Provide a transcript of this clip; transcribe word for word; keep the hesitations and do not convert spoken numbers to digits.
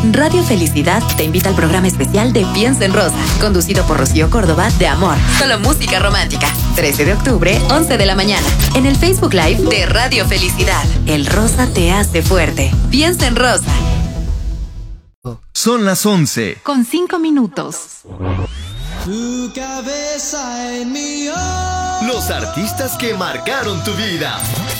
Radio Felicidad te invita al programa especial de Piensa en Rosa, conducido por Rocío Córdoba de Amor. Solo música romántica. trece de octubre, once de la mañana. En el Facebook Live de Radio Felicidad. El rosa te hace fuerte. Piensa en Rosa. Son las once. Con cinco minutos. Tu cabeza en mi ojo. Los artistas que marcaron tu vida.